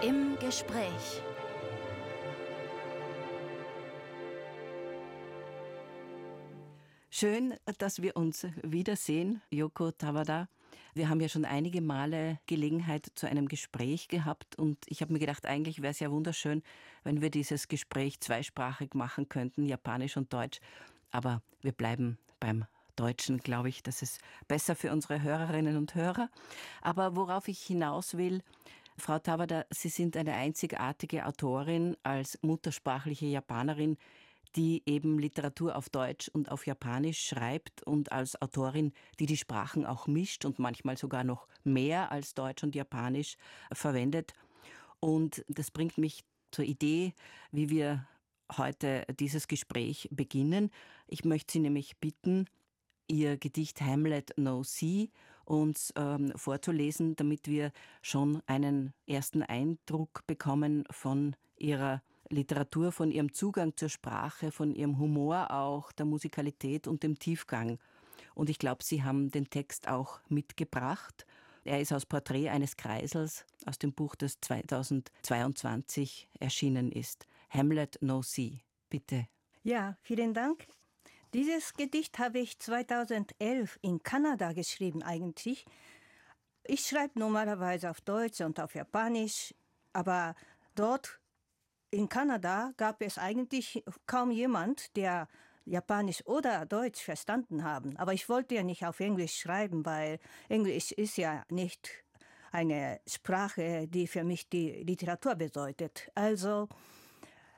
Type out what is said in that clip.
Im Gespräch. Schön, dass wir uns wiedersehen, Yoko Tawada. Wir haben ja schon einige Male Gelegenheit zu einem Gespräch gehabt und ich habe mir gedacht, eigentlich wäre es ja wunderschön, wenn wir dieses Gespräch zweisprachig machen könnten, Japanisch und Deutsch. Aber wir bleiben beim Deutschen, glaube ich, das ist besser für unsere Hörerinnen und Hörer. Aber worauf ich hinaus will, Frau Tawada, Sie sind eine einzigartige Autorin als muttersprachliche Japanerin, die eben Literatur auf Deutsch und auf Japanisch schreibt und als Autorin, die die Sprachen auch mischt und manchmal sogar noch mehr als Deutsch und Japanisch verwendet. Und das bringt mich zur Idee, wie wir heute dieses Gespräch beginnen. Ich möchte Sie nämlich bitten, Ihr Gedicht Hamlet No Sea uns vorzulesen, damit wir schon einen ersten Eindruck bekommen von Ihrer Literatur, von Ihrem Zugang zur Sprache, von Ihrem Humor auch, der Musikalität und dem Tiefgang. Und ich glaube, Sie haben den Text auch mitgebracht. Er ist aus Porträt eines Kreisels aus dem Buch, das 2022 erschienen ist. Hamlet No Sea. Bitte. Ja, vielen Dank. Dieses Gedicht habe ich 2011 in Kanada geschrieben eigentlich. Ich schreibe normalerweise auf Deutsch und auf Japanisch, aber dort in Kanada gab es eigentlich kaum jemand, der Japanisch oder Deutsch verstanden haben. Aber ich wollte ja nicht auf Englisch schreiben, weil Englisch ist ja nicht eine Sprache, die für mich die Literatur bedeutet. Also